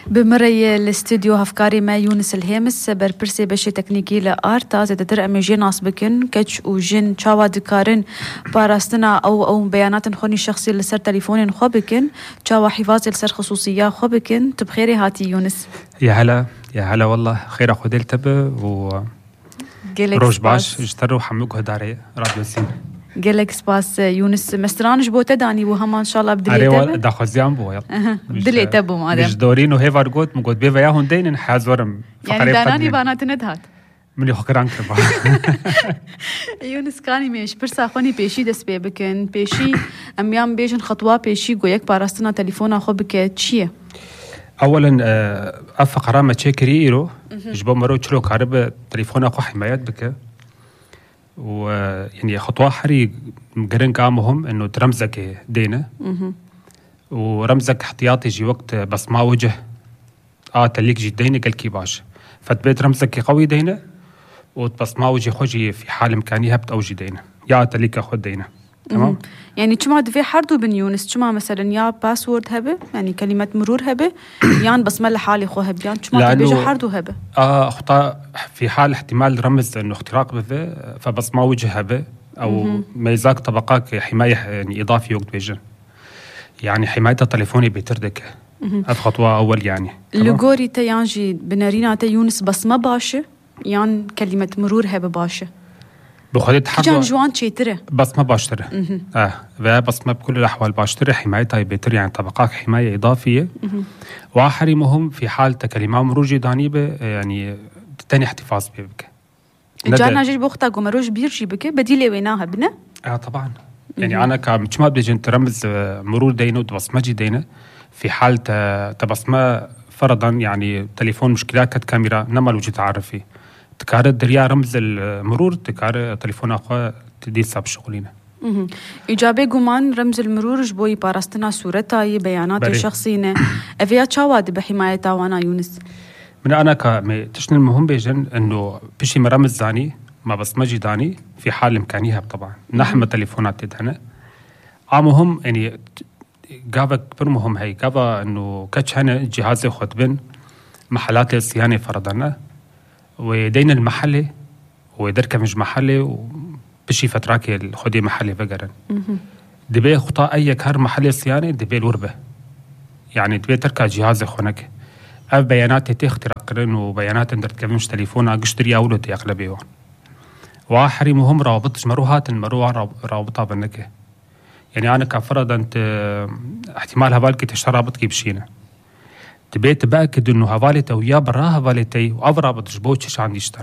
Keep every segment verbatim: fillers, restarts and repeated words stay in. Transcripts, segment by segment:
بمري الاستوديو هفكاري ما يونس الهامس برپرسي بشي تکنیکی لآرتا زیده در امی جناس بکن کچ و جن چاوا دکارن باراستنا او او بیانات خونی شخصی لسر تليفون خو بکن چاوا حفاظ لسر خصوصية خو بکن تبخيري هاتي يونس. يا هلا يا هلا والله خير أخو ديل تبه و روش باش اجتروا حموك هداري راديو سين. قالك سباس يونس مسترانش بو تداني وهم ان شاء الله بدلي تبه أريوا داخل زيان بو يلا بدلي تبو مادام مش دورين وهي فارغوت مقود بيفا ياهون دين حاز ورم يعني داناني بانات ندهات من يخكران كبا يونس كاني مش برسا خوني بيشي دس بي بكن بيشي اميام بيجن خطوة بيشي قويك باراستنا تليفون اخو بك تشيه اولا افق رامة تشيكري ايرو جبو مرو تشلو كارب تليفون اخو حمايات بك ويعني خطوة حري مقرن قامهم انه ترمزك دينا ورمزك احتياطي جي وقت بس ما وجه اه تليك جي دينا قال كي باش فتبيت رمزك قوي دينا وبس ما وجه خوجي في حال امكانيه هبت اوجي دينا يا تليك اخو دينا تمام. يعني شما دفي حردو بن يونس شما مثلا يا باسورد هبه يعني كلمة مرور هبه يان بس مل حالي خو هب يان شما تبيجي حردو هبه اه اخطاء في حال احتمال رمز انه اختراق به فبس ما وجه هبه او ميزاك طبقات حمايه يعني اضافي وقت بيجن يعني حمايه التليفوني بيتردك هذا خطوه اول يعني لغوري تيانجي بنارينا تي يونس بس ما باشه يان كلمة مرور هبه باشه بخدت حظ جان جوان تشيتره بس ما باشتره اه بس ما بكل الاحوال باشتره حمايتها بيتر يعني طبقات حمايه اضافيه واخري مهم في حال كلمه مرور جدانيبه يعني تاني احتفاظ بك جانا جيش بوقتها قمروش بيرجي بك بديله ويناها بنا اه طبعا يعني مم. انا كمش ما بدي ترمز مرور دينه وبصمجي دينه في حال تبصمه فرضا يعني تليفون مشكلات كانت كاميرا نما الوجه تعرفي تكار دريا رمز المرور تكار تليفون اخو تدي ساب شغلينا اها اجابه غمان رمز المرور جبوي باراستنا صورتها بيانات شخصينا افيا تشاواد بحمايتها وانا يونس من انا ك تشن المهم بيجن انه بشي مرمز زاني ما بس مجي داني في حال امكانيها طبعا نحمل تليفونات تدهنا عامهم يعني قابا كبر مهم هي قابا انه كتش هنا جهاز خطبن محلات الصيانه فرضنا ودين المحلي ودركه مش محلي وبشي فتراكي الخدي محلي فقرا دبي خطا اي كار محلي صيانه دبي الوربه يعني دبي تركا جهاز خونك اف بيانات تخترقن وبيانات اندرت كمش تليفونا قشتري اولتي اغلبيه واحري مهم رابط مروهات المروه رابطه بنك يعني انا كفرض انت احتمال هبالك تشربطك بشينا تبي تبأكد إنه هفالته ويا برا هفالتي وأفرابط جبوتش عندي اشترى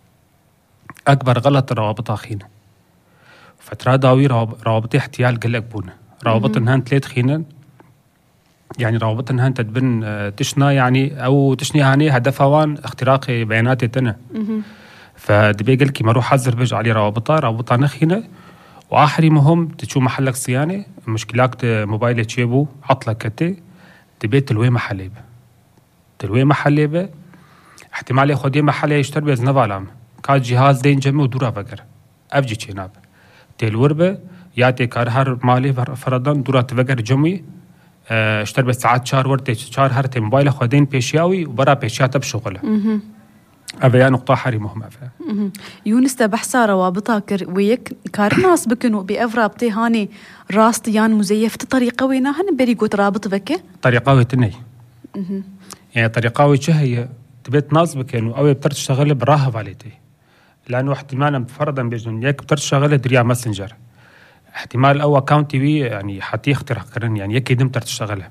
أكبر غلط روابط خينا فترة داوي روابط احتيال قلق بونا روابط إنهان تلات خينا يعني روابط إنهان تدبن تشنا يعني أو تشني هاني هدفوان اختراق بيانات تنا فدبي قلكي ما روح حذر بيج علي روابطها روابطها نخينا وآخري مهم تشو محلك صيانة مشكلات موبايل تشيبو عطلك كتي تبي تلوي محليبه تلوي محليبه احتمال ياخذ محل يشتري بزنفالام كان جهاز دين جمع ودورا فقر افجي تشيناب تلوربه ياتي كار هر مالي فرضا دورا تفقر جمعي اشتري بساعات شهر ورتي شهر هرتي موبايل خدين بيشياوي وبرا بيشيات بشغله ابي نقطه حري مهمه فيها يونس بحثا روابطها ويك كار ناس بكنوا بافرابتي هاني راستيان مزيفه طريقه وينها بريقو رابط بك طريقه وتني يعني طريقه وجه هي تبيت ناصبك انه او بتر تشتغل براها فاليتي لانه احتمال فرضا بيجن ياك بتر تشتغل دريا ماسنجر احتمال او اكونت تي يعني حتى يخترق كرن يعني ياك يدم تشتغلها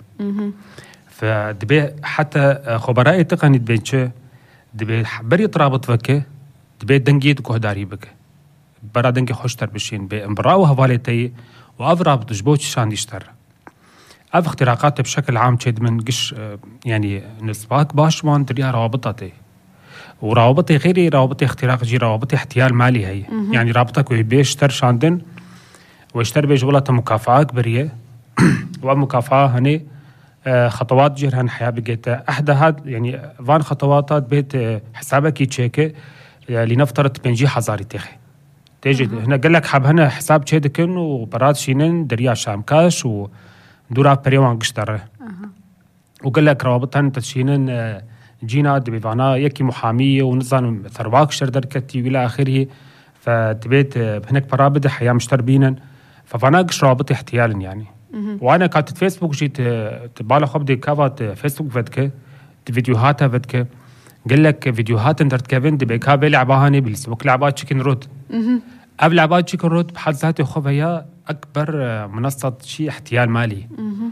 فدبي حتى خبراء تقني بينش دبي بري ترابط بك دبي دنجيت كهداري بك برا دنجي خوشتر بشين بامبراو هفاليتي وافرابط جبوتش شان يشتر اف اختراقات بشكل عام تشد من قش يعني نسباك باش وان دريا روابطتي وروابطي غيري روابطي اختراق جي روابطي احتيال مالي هي يعني رابطك ويبيشتر شاندن ويشتر بيج ولا مكافأة كبيرة ومكافأة هني خطوات جرهن حياة بقيتها احدى هاد يعني فان خطواتات بيت حسابك يتشيكي لنفترض بنجي حزاري تيخي تيجي هنا قال لك حاب هنا حساب تشيدكن وبرات شينن دريا شام كاش و دورا بريوان قشتره وقال لك روابطن تشينن جينا دبيفانا يكي محامية ونظام ثرواك شردر كتي وإلى آخره. فتبيت هناك برابد حياة مشتربينا ففناقش روابط احتيالا يعني. وأنا كانت فيسبوك جيت تبالا خبدي كافات فيسبوك فدك فيديوهاتها فدك قال لك فيديوهات انترت كيفن دبي كابي لعباهاني بالسبوك لعبات تشيكن رود قبل لعبات تشيكن رود بحد ذاته خب هي أكبر منصة شيء احتيال مالي.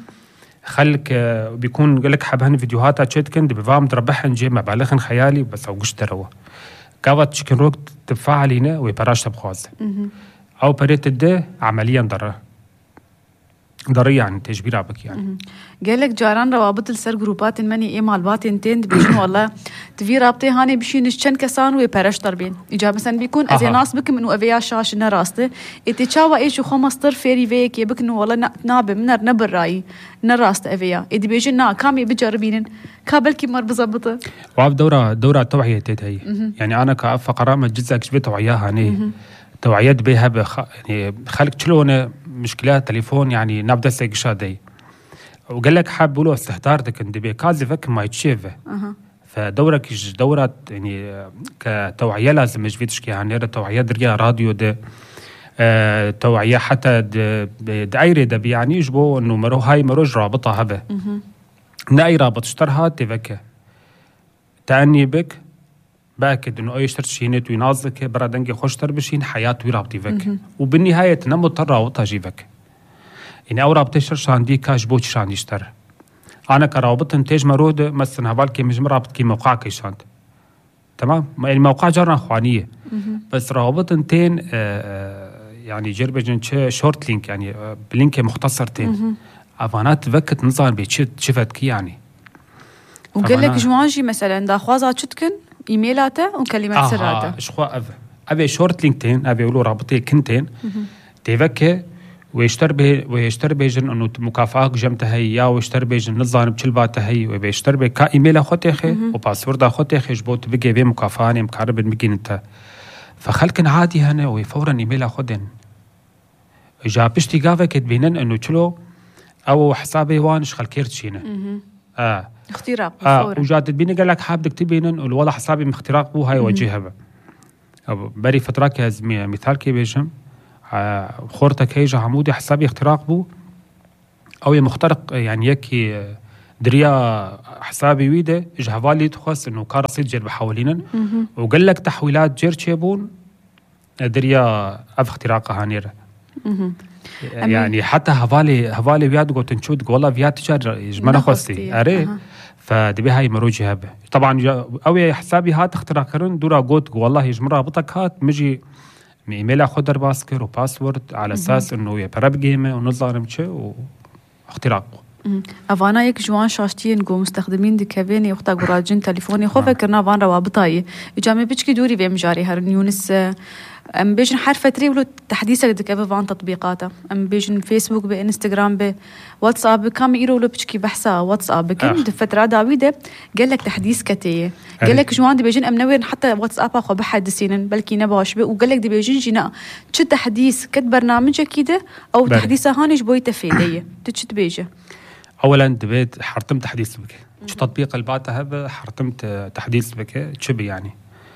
خلك بيكون قال لك حبهن فيديوهاتها تشيكن دبي فام تربحن جي مبالغ خيالي بس أو قش تروى كافات تشيكن رود تفاعلينا ويبراش تبخواز أو بريت الده عمليا ضرر ضرية يعني تجبير عبك يعني. قال لك جاران روابط السر جروبات المني إيه مالباتين تين بيجون والله تفي رابطي هاني بيشين شن كسان ويبرش تربين إجابة مثلا بيكون أزي ناس بك من أبيع شاش نراسته إتشاوا إيش وخمس طر فيري فيك يبك إنه والله ناب منر نبر رأي نراست أبيع إدي بيجون نا كامي بجربين كابل كي مر بزبطه. وعب دورة دورة توعية تهي يعني أنا كفقرة ما جزء كشبه توعية هني توعيات بها بخ... يعني خلق شلون مشكلات تليفون يعني نبدأ سيقشادي وقال لك حاب له استهتارتك ان دبي كازفك ما يتشيفه أه. فدورك يج دورة يعني كتوعية لازم يجي تشكي يعني توعية دريا راديو ده آه توعية حتى دايرة ده يعني يجبو انه مرو هاي مروج رابطة هذا ناي رابط اشترها تفكه تعني بك باكد انه اي اشترت شينت وينازك برا دنجي خوش تربشين حياته يرابطي فك وبالنهايه نمو اضطر اوطها جيفك يعني او رابطه شرشان دي كاش بوش شان يشتر انا كرابط انتاج مرود مثلا هبالكي مش مرابط كي موقعك يشانت تمام الموقع جرنا اخوانيه بس رابط انتين يعني جربجن شورت لينك يعني بلينك مختصرتين افانات فكت نظام بيتشت شفت كي يعني وقال لك جوانجي مثلا دا خوازات شتكن ايميلاته وكلمات سراته اه شخوا أف ابي شورت لينكتين ابي يقولوا رابطي كنتين تيفكه ويشتر به ويشتر بيجن انه مكافاه جمتها هي ويشتر بيجن نظام بتشلباته هي وبيشتر به كا ايميل اخوتي اخي وباسورد اخوتي اخي جبوت بقي بي مكافاه مقرب المكين انت فخلكن عادي هنا وفورا ايميل اخذن جابشتي قافك تبينن انه تشلو او حسابي وانش خلكيرت شينا اه اختراق اه وجات تبيني قال لك حاب تكتبينن والله حسابي من اختراق بو هاي وجهها بري فتره كاز مثال كي بيجم آه خورتك هيجا عمودي حسابي اختراق بو او مخترق يعني يكي دريا حسابي ويده اجهفالي تخص انه كان رصيد جير بحولينن وقال لك تحويلات جير تشيبون دريا اف اختراقها هانيره يعني حتى هفالي هفالي بياد قلت نشود والله بياد تجار يجمعنا خصي اري فدبي هاي مروجي هبه طبعا او حسابي هات اختراقرن دورا قلت والله يجمع رابطك هات مجي ايميل اخذ باسكر وباسورد على اساس انه يبرب جيمه ونظام شيء واختراق افانا يك جوان شاشتين جو مستخدمين دي كافيني وقتا قراجين تليفوني خو فكرنا فان روابطاي اجامي بيچكي دوري في مجاري هر يونس ام بيجن حرف تري ولو تحديثك دي كافي فان تطبيقاته ام بيجن فيسبوك بانستغرام بواتساب كام يرو لو بيچكي بحثا واتساب كن فتره داويده قال لك تحديث كتيه قال لك جوان دي بيجن ام نوير حتى واتساب اخو بحدثين بلكي نباش وقال لك دي بيجن جينا تش تحديث كت برنامج كده او تحديثه هانيش بوي تفيديه تش بيجه اولا دبيت حرتمت تحديث بك شو تطبيق الباتا هذا حرتمت تحديث بك تشبي يعني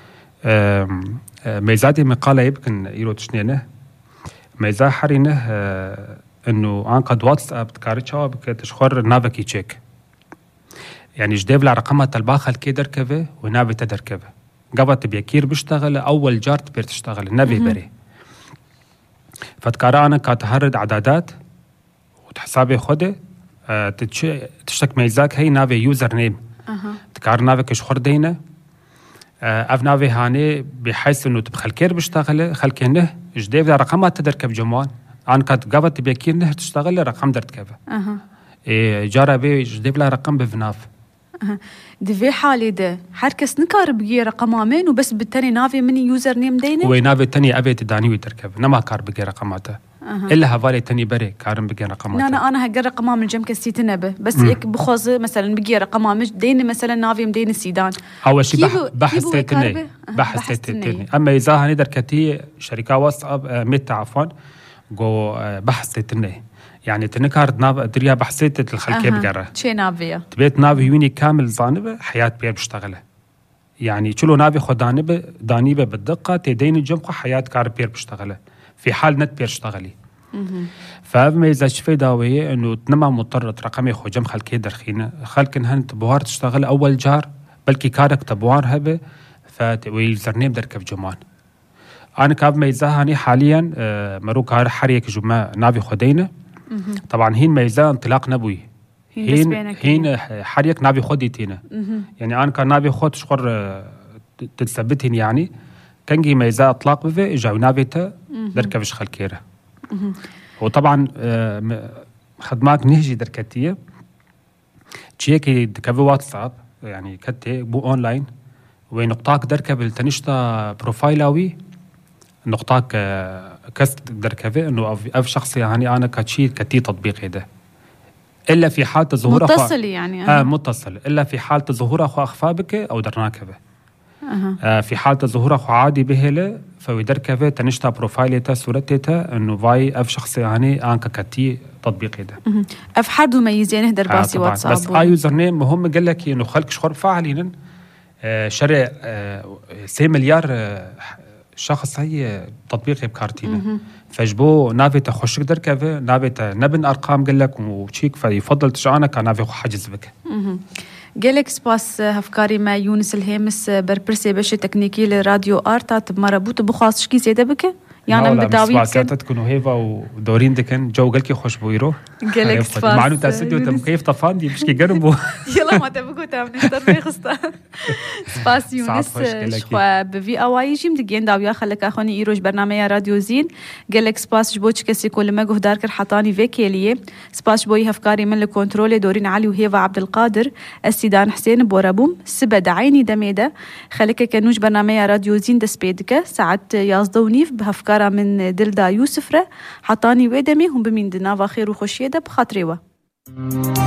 ميزاتي مقاله يمكن يرو تشنينه ميزا حرينه انه ان قد واتساب تكارتشا بك تشخر نافكي تشيك يعني جديف لرقمها الباخل كي دركبه ونافي تدركبه قبط بيكير بيشتغل اول جارت بير تشتغل نافي بري فتكارا انا كاتهرد عدادات وتحسابي خده أه تشتك ميزاك هي نافي يوزر نيم أه. تكار نافي كشخور دينا أه اف نافي هاني بحيث انه تبخل كير بيشتغل خلكينه جديف ذا رقمات تدركب جموان عن كات قابت بيكير نه تشتغل رقم درتكبه أه. إيه جارة بي جديف لا رقم بفناف أه. دي في حالي ده حركس نكار بقي رقمامين وبس بالتاني نافي مني يوزر نيم دينا وينافي التاني ابي تداني ويتركب نما كار بقي رقماته أه. إلا هفالي تاني بري كارم بقي رقمات أنا أنا هقرا رقمام الجم كسيت نبه بس هيك بخوز مثلا بقي رقمام ديني مثلا نافي مدين السيدان أول شيء بح بحث تاني بحث تاني أما إذا هنقدر كتي شركة واتساب ميت عفوا جو بحث تاني يعني تنكارد ناف دريا بحثت الخلكيه أها. بقرة شي نافيا تبيت نافي يوني كامل زانبه حياة بير بشتغله يعني شلو نافي خو دانبه دانيبه بالدقه تدين الجمقه حياة كار بير بشتغله في حال نت بير اشتغلي فما إذا شفي داوية إنه تنمى مضطرة رقمي خو جم خلكيه درخينه خلكن هن تبوار تشتغل أول جار بلكي كارك تبوار هبه فويلزرنيم دركب جمان أنا كاب ميزة هاني حاليا مرو كار حريك جماع نافي خدينه طبعا هين ميزة انطلاق نبوي هين هين حريك نافي خديتينه يعني أنا كان نافي خد شقر تتثبتين يعني كنجي ميزة اطلاق بفي جاو نافيته دركبش خلكيره وطبعا خدمات نهجي دركتيه تشيكي دكبي واتساب يعني كتي بو اونلاين وين نقطاك دركب التنشتا بروفايلاوي نقطاك كست دركبي انه اف شخص يعني انا كتشي كتي تطبيق هذا الا في حاله ظهور متصل يعني اه متصل الا في حاله ظهور اخو اخفى بك او درناك به أه. آه في حالة ظهور أخو عادي بهله فويدر كفه تنشتا بروفايلته صورته إنه فاي أف شخص يعني أنك كتي تطبيق ده أف حد مميزين هدر باسي آه واتساب بس آي يوزر نيم مهم قال لك إنه خلق شخور فاعلين آه شرع آه سي مليار آه شخص هي تطبيق بكارتينه فجبو نافي تخشك در كفه نافي نبن أرقام قال لك وشيك فيفضل تشعنك نافي حجز بك جالك سباس هفكاري ما يونس الهامس بربرسي بشي تكنيكي لراديو آرتات مربوط بخاص شكي زيادة بك يعني من بداوي كان سباسات تكونوا هيفا ودورين دكن جو قالكي خوش بويرو جالك سباس معنو تاسديو تم كيف طفاندي مش كي جربو يلا ما تبقوا تعمل نشتر خستا سباس يونس شخوا بفي اواي جيم دقين داويا خلك اخوني ايروش برنامج راديو زين جالك سباس جبوش كسي كل ما جهدار كر حطاني فيكيليه سباس بوي هفكاري من الكنترول دورين علي وهيفا عبد القادر السيدان حسين بورابوم سبد عيني دميده خلك كنوش برنامج راديو زين دسبيدك ساعات يازدونيف بهفكار من دلدا يوسفرة حطاني ويدمي هم بمين دنافا خير وخشيدة بخاطريوه